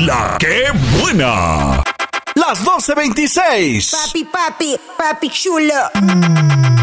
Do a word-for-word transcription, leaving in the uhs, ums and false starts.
¡La que buena! Las doce veintiséis. Papi, papi, papi chulo.